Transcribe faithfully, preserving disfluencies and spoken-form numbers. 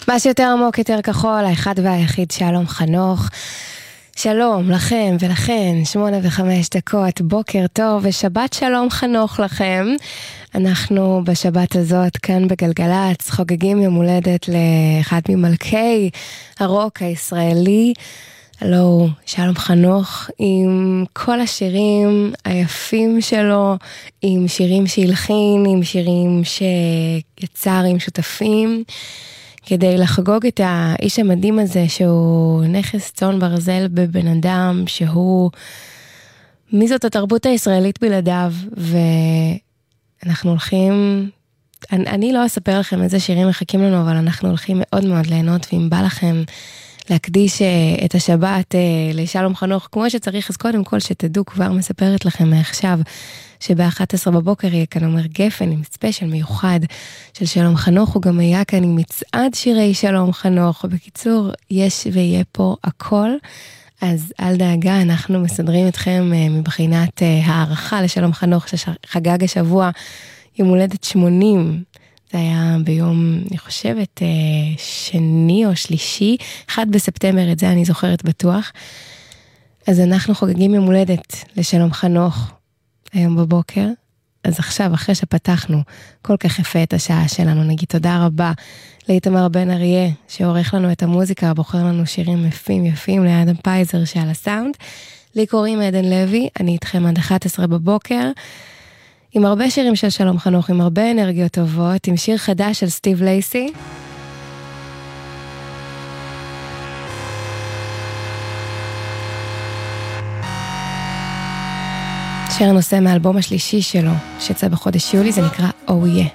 מה שיותר עמוק יותר כחול, האחד והיחיד שלום חנוך. שלום לכם ולכן, שמונה וחמש דקות, בוקר טוב ושבת שלום חנוך לכם. אנחנו בשבת הזאת כאן בגלגלץ חוגגים יום הולדת לאחד ממלכי הרוק הישראלי, הלו שלום חנוך, עם כל השירים היפים שלו, עם שירים שהלחין, עם שירים שיצר עם שותפים, כדי לחגוג את האיש המדהים הזה שהוא נכס צאן ברזל בבן אדם, שהוא מי זאת התרבות הישראלית בלעדיו. ואנחנו הולכים, אני, אני לא אספר לכם איזה שירים מחכים לנו, אבל אנחנו הולכים מאוד מאוד ליהנות, ואם בא לכם להקדיש את השבת לשלום חנוך כמו שצריך, אז קודם כל שתדעו, כבר מספרת לכם מעכשיו שב-אחת עשרה בבוקר יהיה כאן אומר גפן עם ספיישל מיוחד של שלום חנוך. הוא גם היה כאן עם מצעד שירי שלום חנוך. בקיצור, יש ויהיה פה הכל, אז אל דאגה, אנחנו מסדרים אתכם מבחינת הערכה לשלום חנוך שחגג השבוע יום הולדת שמונים. זה היה ביום, אני חושבת, שני או שלישי, אחד בספטמבר, את זה אני זוכרת בטוח. אז אנחנו חוגגים יום הולדת לשלום חנוך היום בבוקר. אז עכשיו, אחרי שפתחנו כל כך יפה את השעה שלנו, נגיד תודה רבה לאיתמר בן אריה, שעורך לנו את המוזיקה, בוחר לנו שירים יפים יפים, ליד הפייזר שעל הסאונד. לי קוראים עדן לוי, אני איתכם עד אחת עשרה בבוקר, עם הרבה שירים של שלום חנוך, עם הרבה אנרגיות טובות, עם שיר חדש של סטיב לייסי. שיר נושא מהאלבום השלישי שלו, שיצא בחודש יולי, זה נקרא Oh Yeah.